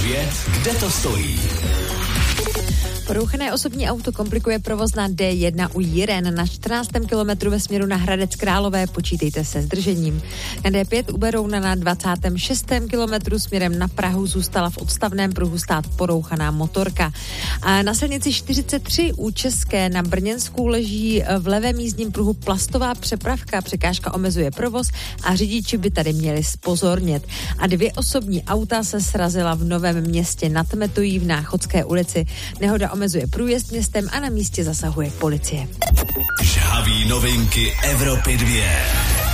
2, kde to stojí? Porouchené osobní auto komplikuje provoz na D1 u Jiren. Na 14. kilometru ve směru na Hradec Králové počítejte se zdržením. Na D5 u Berouna na 26. kilometru směrem na Prahu zůstala v odstavném pruhu stát porouchaná motorka. A na silnici 43 u České na Brněnsku leží v levém jízdním pruhu plastová přepravka. Překážka omezuje provoz a řidiči by tady měli zpozornět. A 2 osobní auta se srazila v Novém Městě nad Metují v Náchodské ulici. Nehoda omezuje průjezd městem a na místě zasahuje policie. Žhaví novinky Evropy 2.